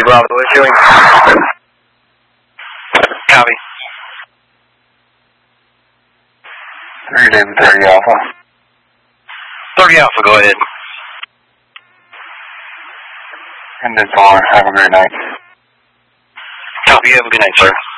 Charlie Bravo issuing. Copy. 3 David 30 Alpha. 30 Alpha, go ahead. And it's on. Have a great night. Copy, have a good night, sir.